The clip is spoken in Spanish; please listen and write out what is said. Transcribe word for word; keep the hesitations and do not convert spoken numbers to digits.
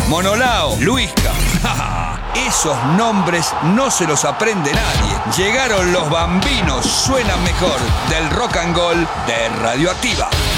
Monolao, Luisca. Esos nombres no se los aprende nadie. Llegaron los Bambinos, suenan mejor, del rock and roll de Radioactiva.